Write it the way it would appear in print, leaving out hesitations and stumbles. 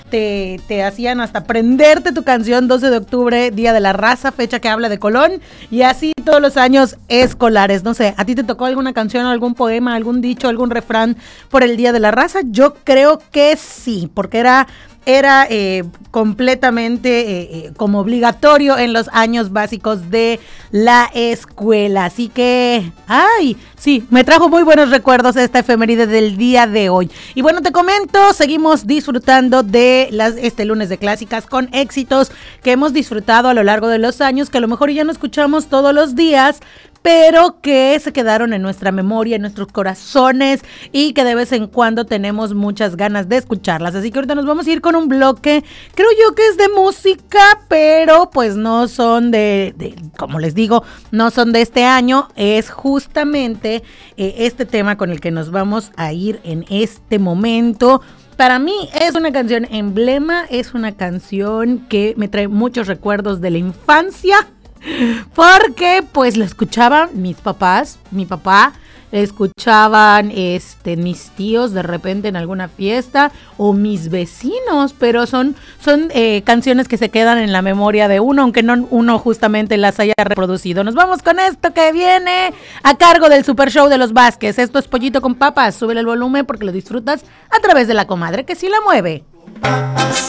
te hacían hasta aprenderte tu canción 12 de octubre, Día de la Raza, fecha que habla de Colón, y así todos los años escolares. No sé, ¿a ti te tocó alguna canción, algún poema, algún dicho, algún refrán por el Día de la Raza? Yo creo que sí, porque era completamente como obligatorio en los años básicos de la escuela. Así que, ay, sí, me trajo muy buenos recuerdos esta efeméride del día de hoy. Y bueno, te comento, seguimos disfrutando de este lunes de clásicas con éxitos que hemos disfrutado a lo largo de los años, que a lo mejor ya no escuchamos todos los días, pero que se quedaron en nuestra memoria, en nuestros corazones, y que de vez en cuando tenemos muchas ganas de escucharlas. Así que ahorita nos vamos a ir con un bloque, creo yo que es de música, pero pues no son como les digo, no son de este año. Es justamente este tema con el que nos vamos a ir en este momento. Para mí es una canción emblema, es una canción que me trae muchos recuerdos de la infancia, porque pues lo escuchaban mis papás, mi papá, escuchaban mis tíos de repente en alguna fiesta, o mis vecinos, pero son canciones que se quedan en la memoria de uno, aunque no uno justamente las haya reproducido. Nos vamos con esto que viene a cargo del Super Show de los Vázquez. Esto es Pollito con Papas. Súbele el volumen porque lo disfrutas a través de la comadre que sí la mueve. Papas